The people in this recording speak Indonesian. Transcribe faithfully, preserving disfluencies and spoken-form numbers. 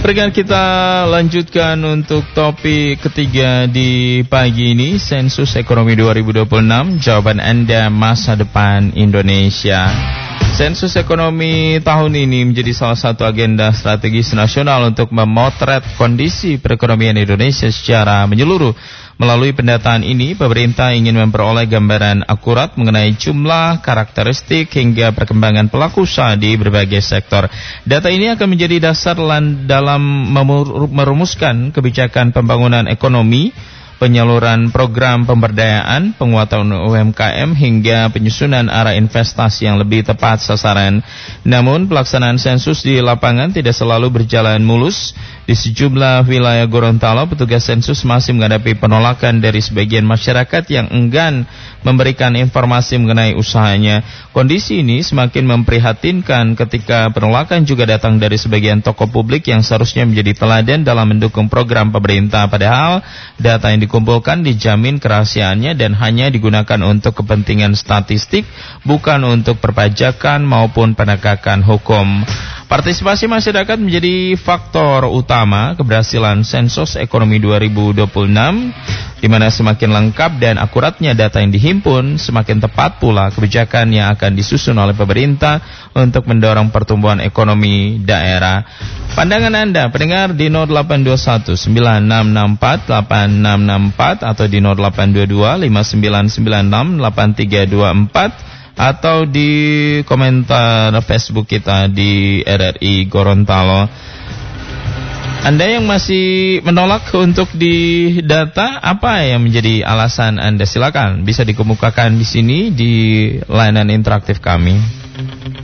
Perkenalkan kita lanjutkan untuk topik ketiga di pagi ini, Sensus Ekonomi dua ribu dua puluh enam, jawaban Anda masa depan Indonesia. Sensus ekonomi tahun ini menjadi salah satu agenda strategis nasional untuk memotret kondisi perekonomian Indonesia secara menyeluruh. Melalui pendataan ini, pemerintah ingin memperoleh gambaran akurat mengenai jumlah, karakteristik, hingga perkembangan pelaku usaha di berbagai sektor. Data ini akan menjadi dasar dalam merumuskan kebijakan pembangunan ekonomi, penyaluran program pemberdayaan, penguatan U M K M, hingga penyusunan arah investasi yang lebih tepat sasaran. Namun, pelaksanaan sensus di lapangan tidak selalu berjalan mulus. Di sejumlah wilayah Gorontalo, petugas sensus masih menghadapi penolakan dari sebagian masyarakat yang enggan memberikan informasi mengenai usahanya. Kondisi ini semakin memprihatinkan ketika penolakan juga datang dari sebagian tokoh publik yang seharusnya menjadi teladan dalam mendukung program pemerintah. Padahal data yang dikumpulkan dijamin kerahasiaannya dan hanya digunakan untuk kepentingan statistik, bukan untuk perpajakan maupun penegakan hukum. Partisipasi masyarakat menjadi faktor utama keberhasilan Sensus Ekonomi dua ribu dua puluh enam, di mana semakin lengkap dan akuratnya data yang dihimpun, semakin tepat pula kebijakan yang akan disusun oleh pemerintah untuk mendorong pertumbuhan ekonomi daerah. Pandangan Anda, pendengar, di nol delapan dua satu sembilan enam enam empat delapan enam enam empat atau di nol delapan dua dua lima sembilan sembilan enam delapan tiga dua empat, atau di komentar Facebook kita di R R I Gorontalo. Anda yang masih menolak untuk didata, apa yang menjadi alasan Anda? Silakan bisa dikemukakan di sini di layanan interaktif kami.